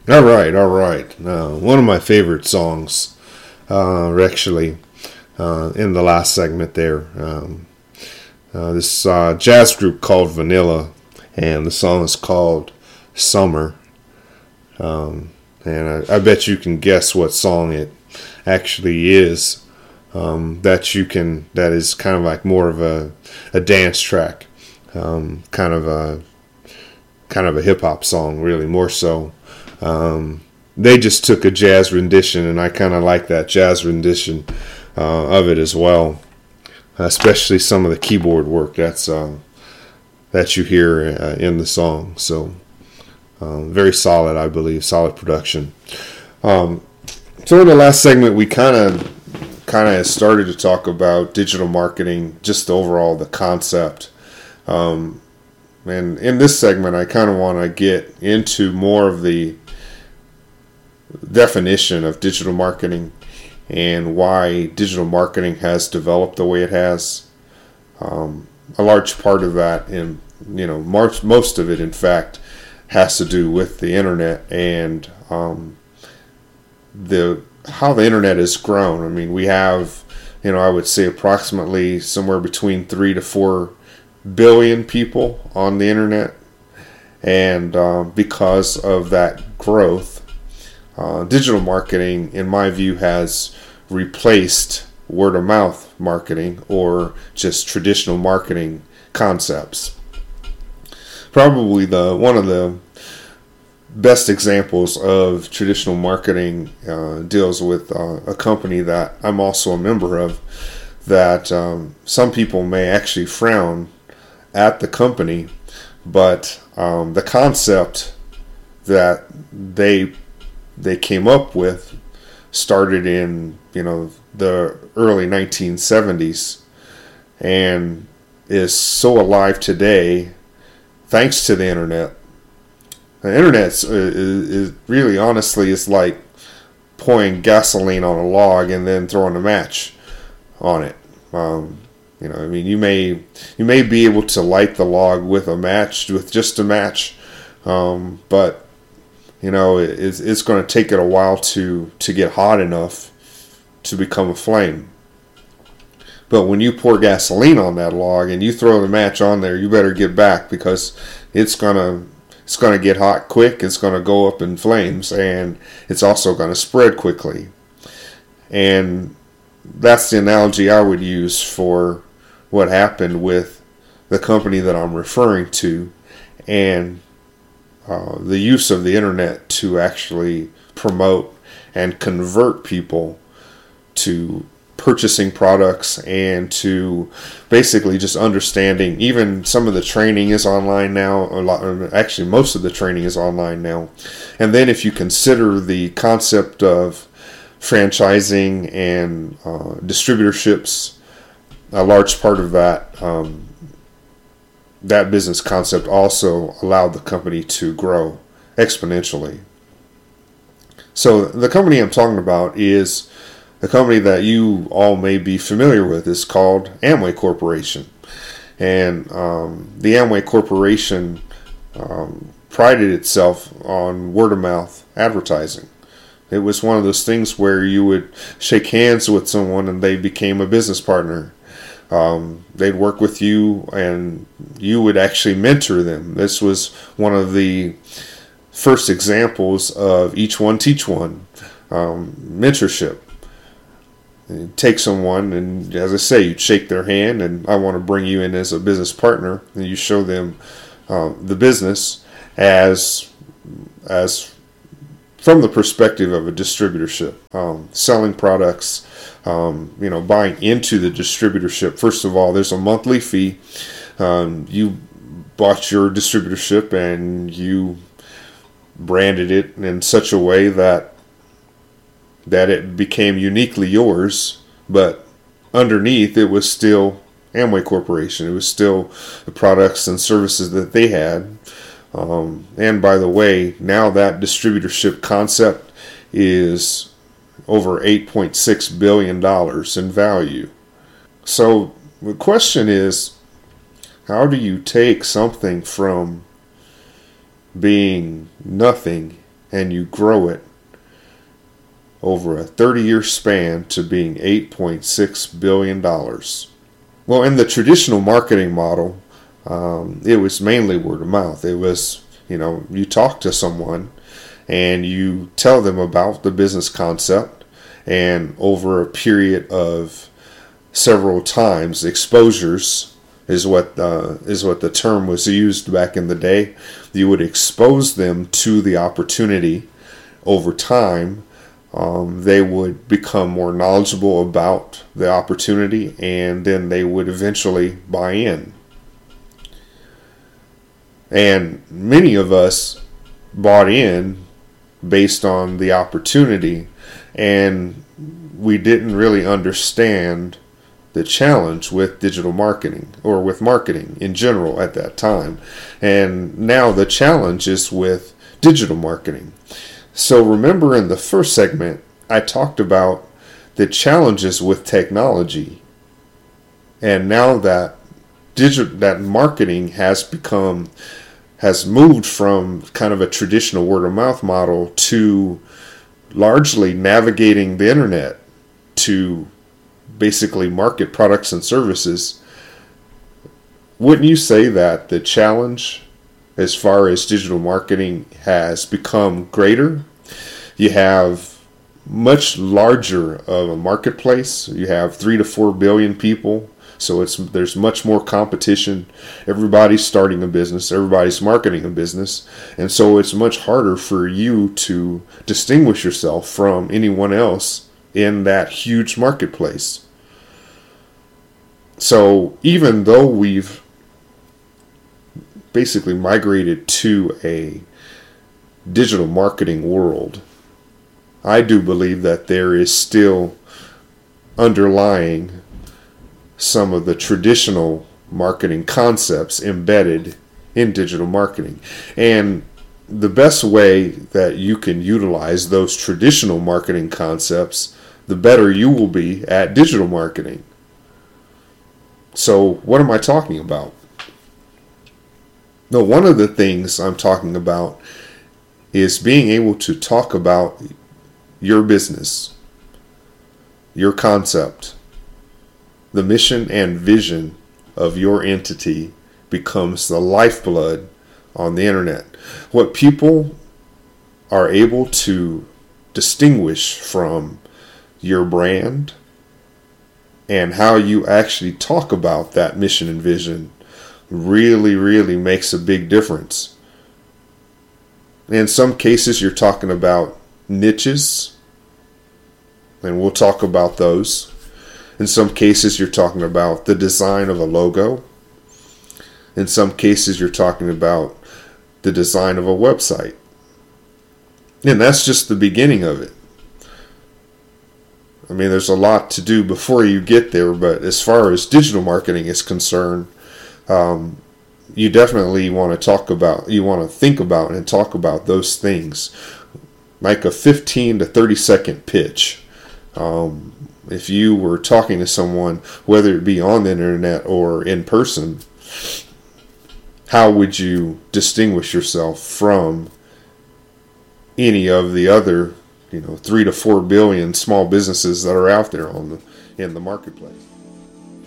All right, all right. One of my favorite songs, actually, in the last segment there. This jazz group called Vanilla, and the song is called Summer. And I bet you can guess what song it actually is. That is kind of like more of a dance track, kind of a hip hop song, really more so. They just took a jazz rendition, and I kind of like that jazz rendition of it as well, especially some of the keyboard work that you hear in the song. So very solid, I believe, solid production. So in the last segment, we kind of started to talk about digital marketing, just overall the concept. And in this segment, I kind of want to get into more of the definition of digital marketing and why digital marketing has developed the way it has. A large part of that, and most of it, in fact, has to do with the internet and how the internet has grown. I mean, we have, I would say approximately somewhere between 3 to 4 billion people on the internet, and because of that growth, digital marketing, in my view, has replaced word of mouth marketing or just traditional marketing concepts. Probably one of the best examples of traditional marketing deals with a company that I'm also a member of, that some people may actually frown at the company, but the concept that they came up with started in the early 1970s and is so alive today thanks to the internet. The internet is really, honestly, is like pouring gasoline on a log and then throwing a match on it. I mean, you may be able to light the log with just a match, but it's going to take it a while to get hot enough to become a flame. But when you pour gasoline on that log and you throw the match on there, you better get back, because it's gonna get hot quick. It's gonna go up in flames, and it's also gonna spread quickly. And that's the analogy I would use for what happened with the company that I'm referring to, and the use of the internet to actually promote and convert people to purchasing products and to basically just understanding. Even some of the training is online now. Actually, most of the training is online now. And then if you consider the concept of franchising and distributorships, a large part of that that business concept also allowed the company to grow exponentially. So the company I'm talking about is a company that you all may be familiar with. Is called Amway Corporation. And the Amway Corporation prided itself on word of mouth advertising. It was one of those things where you would shake hands with someone and they became a business partner. They'd work with you and you would actually mentor them. This was one of the first examples of each one teach one mentorship. You take someone, and as I say, you shake their hand, and I want to bring you in as a business partner, and you show them the business as from the perspective of a distributorship, selling products, buying into the distributorship. First of all, there's a monthly fee. You bought your distributorship and you branded it in such a way that it became uniquely yours, but underneath it was still Amway Corporation. It was still the products and services that they had. And by the way, now that distributorship concept is over $8.6 billion in value. So the question is, how do you take something from being nothing and you grow it over a 30-year span to being $8.6 billion. Well, in the traditional marketing model, it was mainly word of mouth. It was, you talk to someone and you tell them about the business concept, and over a period of several times, exposures is what the term was used back in the day. You would expose them to the opportunity. Over time, they would become more knowledgeable about the opportunity, and then they would eventually buy in. And many of us bought in based on the opportunity, and we didn't really understand the challenge with digital marketing, or with marketing in general at that time. And now the challenge is with digital marketing. So remember, in the first segment, I talked about the challenges with technology. And now that that marketing has moved from kind of a traditional word of mouth model to largely navigating the internet to basically market products and services. Wouldn't you say that the challenge as far as digital marketing has become greater? You have much larger of a marketplace. You have 3 to 4 billion people, so there's much more competition. Everybody's starting a business, everybody's marketing a business, and so it's much harder for you to distinguish yourself from anyone else in that huge marketplace. So even though we've basically migrated to a digital marketing world, I do believe that there is still underlying some of the traditional marketing concepts embedded in digital marketing. And the best way that you can utilize those traditional marketing concepts, the better you will be at digital marketing. So what am I talking about? No, one of the things I'm talking about is being able to talk about your business, your concept. The mission and vision of your entity becomes the lifeblood on the internet. What people are able to distinguish from your brand and how you actually talk about that mission and vision really, really makes a big difference. In some cases, you're talking about niches, and we'll talk about those. In some cases, you're talking about the design of a logo. In some cases, you're talking about the design of a website. And that's just the beginning of it. I mean, there's a lot to do before you get there, but as far as digital marketing is concerned, you definitely want to think about and talk about those things, like a 15 to 30 second pitch. If you were talking to someone, whether it be on the internet or in person, how would you distinguish yourself from any of the other 3 to 4 billion small businesses that are out there in the marketplace?